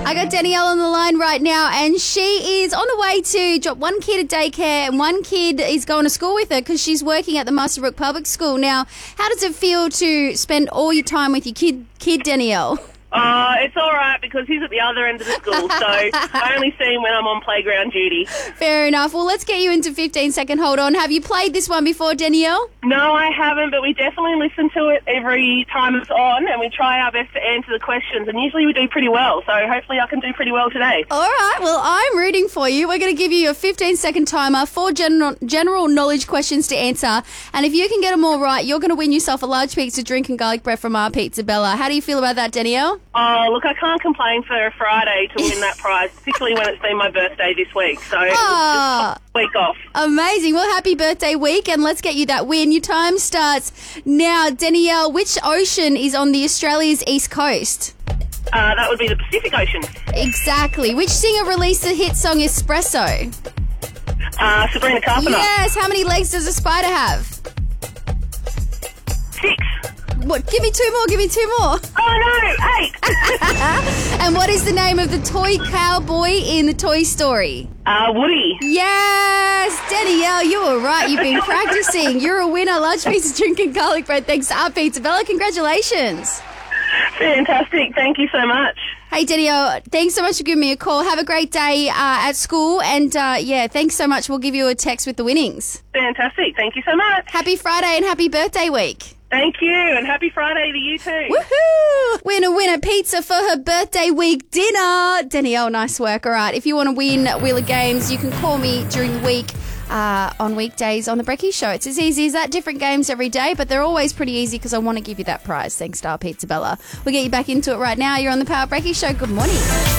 I got Danielle on the line right now, and she is on the way to drop one kid at daycare, and one kid is going to school with her because she's working at the Muswellbrook Public School. Now, how does it feel to spend all your time with your kid Danielle? It's all right because he's at the other end of the school, so I only see him when I'm on playground duty. Fair enough. Well, let's get you into 15-second hold on. Have you played this one before, Danielle? No, I haven't, but we definitely listen to it every time it's on, and we try our best to answer the questions, and usually we do pretty well, so hopefully I can do pretty well today. All right. Well, I'm rooting for you. We're going to give you a 15-second timer, 4 general knowledge questions to answer, and if you can get them all right, you're going to win yourself a large pizza drink and garlic bread from our Pizza Bella. How do you feel about that, Danielle? Oh, look, I can't complain for a Friday to win that prize, particularly when it's been my birthday this week, so it was just a week off. Amazing. Well, happy birthday week, and let's get you that win. Your time starts now. Danielle, which ocean is on the Australia's east coast? That would be the Pacific Ocean. Exactly. Which singer released the hit song Espresso? Sabrina Carpenter. Yes. How many legs does a spider have? 6. What? Give me two more. Oh, no, 8. And what is the name of the toy cowboy in the Toy Story? Woody. Yes, Danielle, you were right. You've been practicing. You're a winner. Large pizza, drink and garlic bread. Thanks to our Pizza Bella. Congratulations. Fantastic. Thank you so much. Hey, Danielle, thanks so much for giving me a call. Have a great day at school. And, thanks so much. We'll give you a text with the winnings. Fantastic. Thank you so much. Happy Friday and happy birthday week. Thank you, and happy Friday to you too. Woohoo! Winner pizza for her birthday week dinner. Danielle, nice work. All right, if you want to win Wheel of Games, you can call me during the week on weekdays on The Brekkie Show. It's as easy as that. Different games every day, but they're always pretty easy because I want to give you that prize. Thanks to our Pizza Bella. We'll get you back into it right now. You're on the Power Brekkie Show. Good morning.